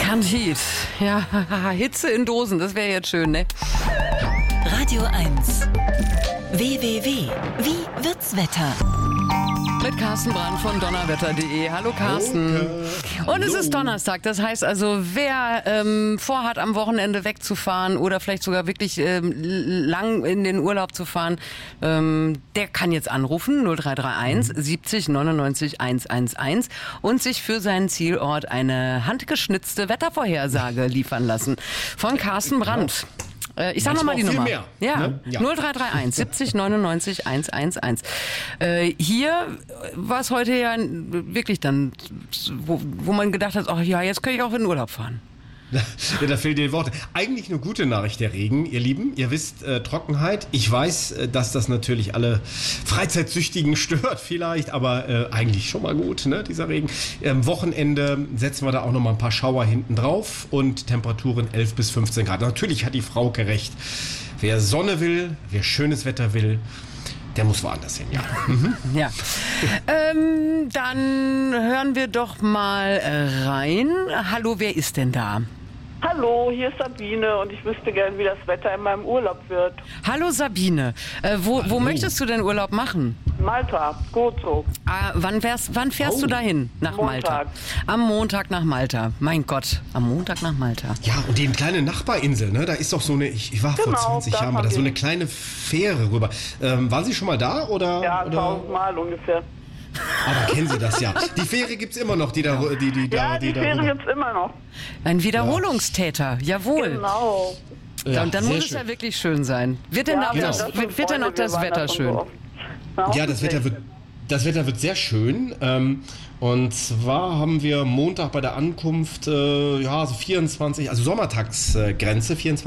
Bernd Hiet. Ja, Hitze in Dosen, das wäre jetzt schön, ne? Radio 1. www. Wie wird's Wetter? Mit Carsten Brandt von donnerwetter.de. Hallo Carsten. Okay. Und es ist Donnerstag, das heißt also, wer vorhat, am Wochenende wegzufahren oder vielleicht sogar wirklich lang in den Urlaub zu fahren, der kann jetzt anrufen 0331 70 99 111 und sich für seinen Zielort eine handgeschnitzte Wettervorhersage liefern lassen von Carsten Brandt. Ich sag nochmal die Nummer. Mehr, ja, ne? Ja, 0331 70 99 111. Hier war es heute ja wirklich dann, wo man gedacht hat, ach ja, jetzt kann ich auch in den Urlaub fahren. Ja, da fehlen die Worte. Eigentlich eine gute Nachricht, der Regen, ihr Lieben. Ihr wisst, Trockenheit. Ich weiß, dass das natürlich alle Freizeitsüchtigen stört vielleicht, aber eigentlich schon mal gut, ne, dieser Regen. Wochenende setzen wir da auch noch mal ein paar Schauer hinten drauf und Temperaturen 11 bis 15 Grad. Natürlich hat die Frauke recht. Wer Sonne will, wer schönes Wetter will, der muss woanders hin, ja. Ja. Dann hören wir doch mal rein. Hallo, wer ist denn da? Hallo, hier ist Sabine und ich wüsste gern, wie das Wetter in meinem Urlaub wird. Hallo Sabine. Wo möchtest du denn Urlaub machen? Malta, Gozo. Wann fährst du dahin? Nach Malta? Am Montag nach Malta. Mein Gott, am Montag nach Malta. Ja, und die kleine Nachbarinsel, ne? Da ist doch so eine, ich war vor 20 Jahren mal da, so eine kleine Fähre rüber. Waren Sie schon mal da? Oder, ja, oder? 1000 Mal ungefähr. Aber kennen Sie das ja. Die Fähre gibt's immer noch, die Fähre gibt's immer noch. Ein Wiederholungstäter, jawohl. Genau. Ja, und dann muss es ja wirklich schön sein. Wird denn auch das Wetter schön? Ja, das Wetter wird sehr schön. Und zwar haben wir Montag bei der Ankunft so 24, also Sommertagsgrenze, 24